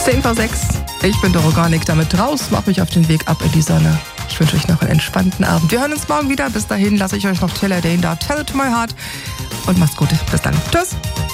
10 vor 6. Ich bin Doro Garnick, damit raus, mach mich auf den Weg ab in die Sonne. Ich wünsche euch noch einen entspannten Abend. Wir hören uns morgen wieder. Bis dahin lasse ich euch noch Taylor Dane da, Tell It to My Heart. Und macht's gut. Bis dann. Tschüss.